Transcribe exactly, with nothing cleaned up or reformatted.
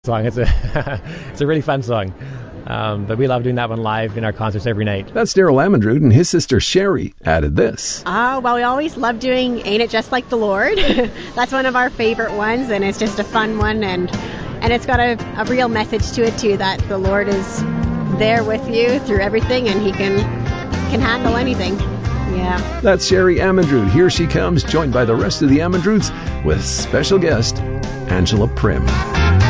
song. It's a it's a really fun song. Um, but we love doing that one live in our concerts every night. That's Daryl Amandrood, and his sister Sherry added this. Oh, well, we always love doing Ain't It Just Like the Lord. That's one of our favorite ones, and it's just a fun one, and and it's got a, a real message to it, too, that the Lord is there with you through everything, and he can can handle anything. Yeah. That's Sherry Amandrood. Here she comes, joined by the rest of the Amandroods with special guest Angela Prim.